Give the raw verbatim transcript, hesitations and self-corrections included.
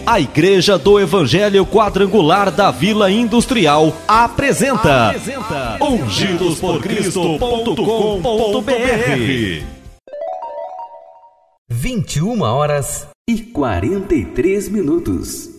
A Igreja do Evangelho Quadrangular da Vila Industrial apresenta, apresenta ungidos por cristo ponto com ponto br. vinte e uma horas e quarenta e três minutos.